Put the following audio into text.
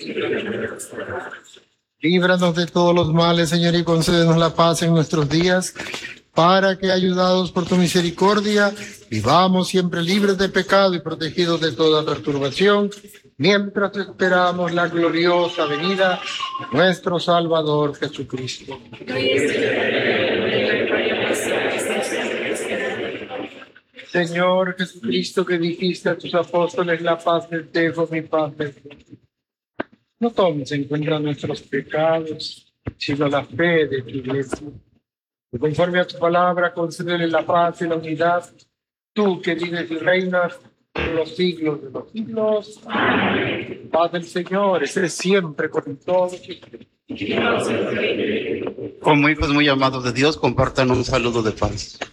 Líbranos de todos los males, Señor, y concédenos la paz en nuestros días, para que, ayudados por tu misericordia, vivamos siempre libres de pecado y protegidos de toda perturbación, mientras esperamos la gloriosa venida de nuestro Salvador Jesucristo. Señor Jesucristo, que dijiste a tus apóstoles: la paz les dejo, mi paz les doy. No tomes en cuenta nuestros pecados, sino la fe de tu iglesia. Y conforme a tu palabra, concédele la paz y la unidad, tú que vives y reinas por los siglos de los siglos. Amén. Paz del Señor esté siempre con todos ustedes. Como hijos muy amados de Dios, compartan un saludo de paz.